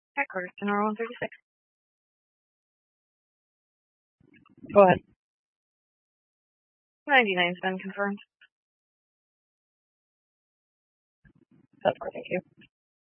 Headquarters to Nora 136. Go ahead. 99's been confirmed. That's cool, thank you.